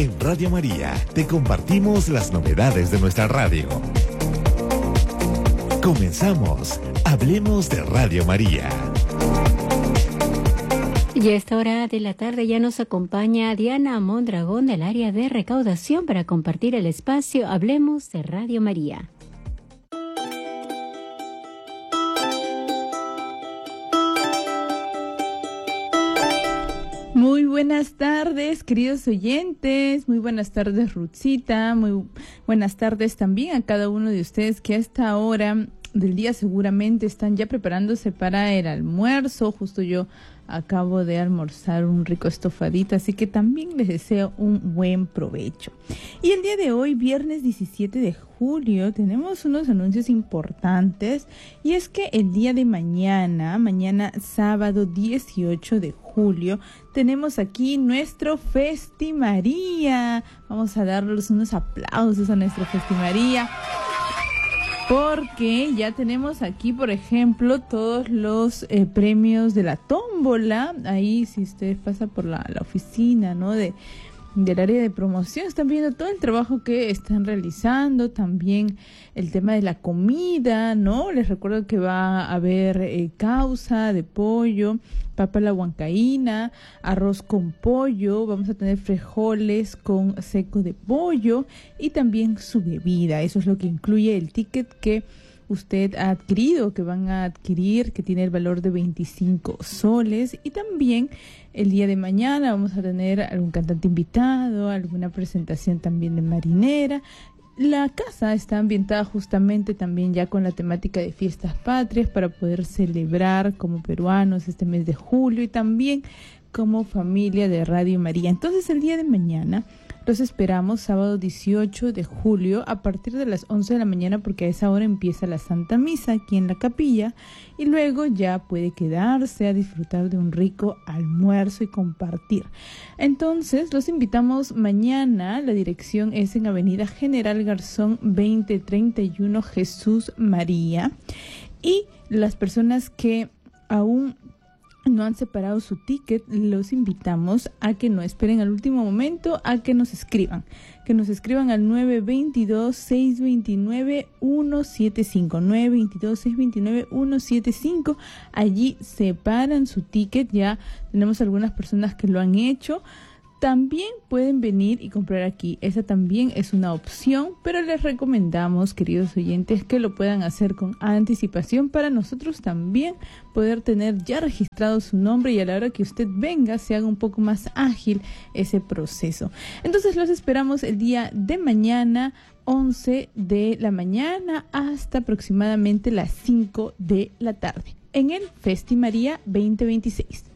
En Radio María te compartimos las novedades de nuestra radio. Comenzamos. Hablemos de Radio María. Y a esta hora de la tarde ya nos acompaña Diana Mondragón del área de recaudación para compartir el espacio Hablemos de Radio María. Muy buenas tardes, queridos oyentes. Muy buenas tardes, Ruthcita. Muy buenas tardes también a cada uno de ustedes que a esta hora del día seguramente están ya preparándose para el almuerzo. Justo yo acabo de almorzar un rico estofadito, así que también les deseo un buen provecho. Y el día de hoy, viernes 17 de julio, tenemos unos anuncios importantes, y es que el día de mañana sábado 18 de julio, tenemos aquí nuestro Festimaría. Vamos a darles unos aplausos a nuestro Festimaría, porque ya tenemos aquí, por ejemplo, todos los premios de la tómbola. Ahí, si ustedes pasan por la oficina, ¿no?, del área de promoción, están viendo todo el trabajo que están realizando. También el tema de la comida, ¿no? Les recuerdo que va a haber causa de pollo, papa a la huancaína, arroz con pollo, vamos a tener frijoles con seco de pollo y también su bebida. Eso es lo que incluye el ticket que usted ha adquirido, que van a adquirir, que tiene el valor de 25 soles. Y también el día de mañana vamos a tener algún cantante invitado, alguna presentación también de marinera. La casa está ambientada justamente también ya con la temática de fiestas patrias para poder celebrar como peruanos este mes de julio y también como familia de Radio María. Entonces el día de mañana los esperamos, sábado 18 de julio, a partir de las 11 de la mañana, porque a esa hora empieza la Santa Misa aquí en la capilla, y luego ya puede quedarse a disfrutar de un rico almuerzo y compartir. Entonces, los invitamos mañana. La dirección es en Avenida General Garzón 2031, Jesús María. Y las personas que aún no han separado su ticket, los invitamos a que no esperen al último momento, a que nos escriban al 922-629-175, 922-629-175. Allí separan su ticket. Ya tenemos algunas personas que lo han hecho. También pueden venir y comprar aquí. Esa también es una opción, pero les recomendamos, queridos oyentes, que lo puedan hacer con anticipación para nosotros también poder tener ya registrado su nombre y a la hora que usted venga se haga un poco más ágil ese proceso. Entonces los esperamos el día de mañana, 11 de la mañana hasta aproximadamente las 5 de la tarde en el Festimaría 2026.